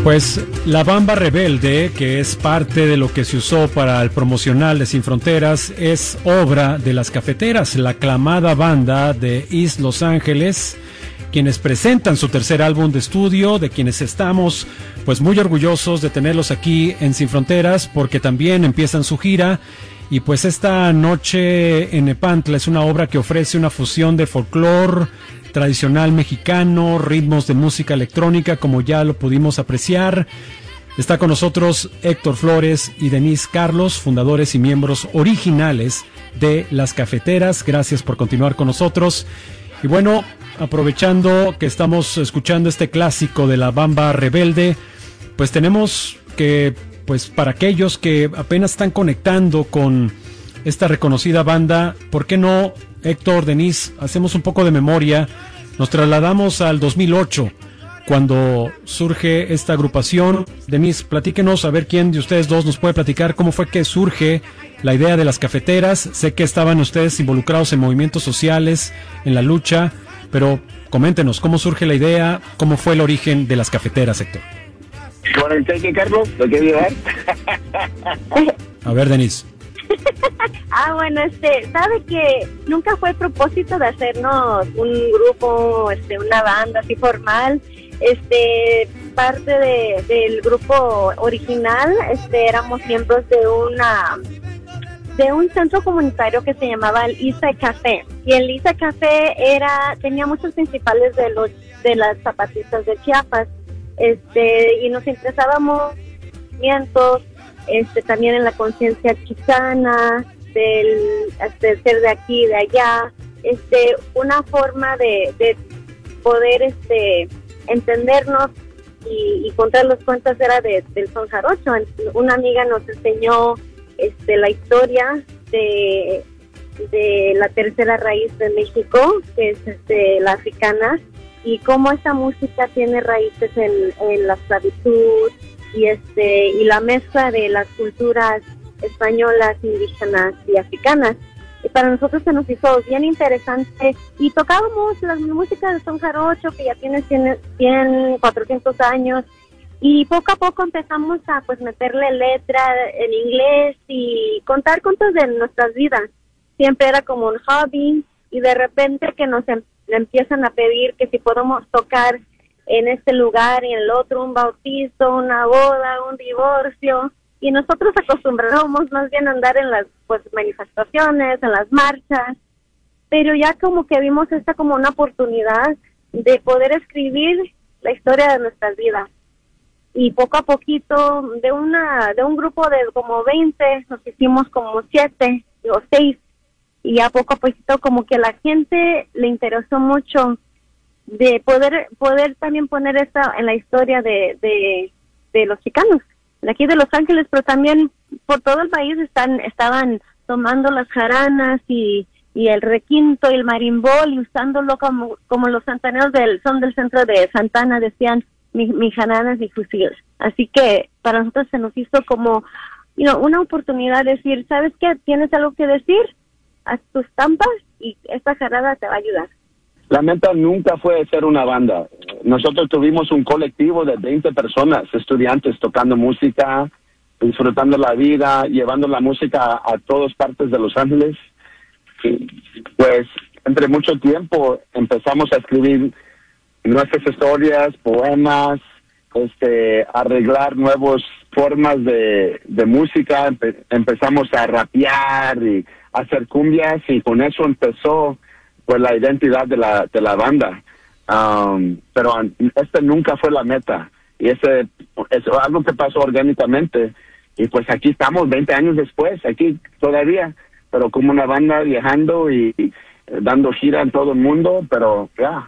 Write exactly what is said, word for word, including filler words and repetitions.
Pues La Bamba Rebelde, que es parte de lo que se usó para el promocional de Sin Fronteras, es obra de Las Cafeteras, la aclamada banda de East Los Ángeles, quienes presentan su tercer álbum de estudio, de quienes estamos pues muy orgullosos de tenerlos aquí en Sin Fronteras, porque también empiezan su gira. Y pues esta noche en Nepantla es una obra que ofrece una fusión de folclore tradicional mexicano, ritmos de música electrónica, como ya lo pudimos apreciar. Está con nosotros Héctor Flores y Denise Carlos, fundadores y miembros originales de Las Cafeteras. Gracias por continuar con nosotros. Y bueno, aprovechando que estamos escuchando este clásico de La Bamba Rebelde, pues tenemos que, pues para aquellos que apenas están conectando con esta reconocida banda, ¿por qué no, Héctor, Denise, hacemos un poco de memoria? Nos trasladamos al dos mil ocho, cuando surge esta agrupación. Denise, platíquenos, a ver quién de ustedes dos nos puede platicar cómo fue que surge la idea de Las Cafeteras. Sé que estaban ustedes involucrados en movimientos sociales, en la lucha, pero coméntenos, ¿cómo surge la idea? ¿Cómo fue el origen de Las Cafeteras, Héctor? ¿Con el cheque, Carlos? ¿Lo quieres llevar? A ver, Denise. Ah, bueno, este, sabe que nunca fue el propósito de hacernos un grupo, este, una banda así formal. Este, parte de, del grupo original, este, éramos miembros de una, de un centro comunitario que se llamaba el Isa Café. Y el Isa Café era, tenía muchos principales de los, de las zapatistas de Chiapas, este, y nos interesábamos movimientos, este, también en la conciencia chicana, del este, ser de aquí y de allá, este, una forma de, de poder este, entendernos y, y contar los cuentos era de, del son jarocho. Una amiga nos enseñó este, la historia de, de la tercera raíz de México, que es este, la africana, y cómo esta música tiene raíces en, en la esclavitud, y este y la mezcla de las culturas españolas, indígenas y africanas. Y para nosotros se nos hizo bien interesante, y tocábamos la música de son jarocho, que ya tiene cien, cuatrocientos años, y poco a poco empezamos a pues meterle letra en inglés y contar cuentos de nuestras vidas. Siempre era como un hobby, y de repente que nos em- empiezan a pedir que si podemos tocar en este lugar y en el otro, un bautizo, una boda, un divorcio, y nosotros acostumbrábamos más bien a andar en las pues manifestaciones, en las marchas, pero ya como que vimos esta como una oportunidad de poder escribir la historia de nuestras vidas, y poco a poquito de una de un grupo de como veinte nos hicimos como siete o seis, y ya poco a poquito como que a la gente le interesó mucho de poder poder también poner esta en la historia de, de, de los chicanos, de aquí de Los Ángeles, pero también por todo el país están estaban tomando las jaranas y, y el requinto y el marimbol y usándolo como como los santaneros del son del centro de Santana decían, mi, mi jaranas y fusiles. Así que para nosotros se nos hizo como you know, una oportunidad de decir, ¿sabes qué? ¿Tienes algo que decir? Haz tus estampas y esta jarada te va a ayudar. La meta nunca fue ser una banda. Nosotros tuvimos un colectivo de veinte personas, estudiantes tocando música, disfrutando la vida, llevando la música a, a todas partes de Los Ángeles. Y pues entre mucho tiempo empezamos a escribir nuestras historias, poemas, este, arreglar nuevas formas de, de música. Empe- empezamos a rapear y hacer cumbias, y con eso empezó pues la identidad de la de la banda, um, pero este nunca fue la meta, y ese es algo que pasó orgánicamente, y pues aquí estamos veinte años después, aquí todavía, pero como una banda viajando y, y dando gira en todo el mundo, pero ya, yeah,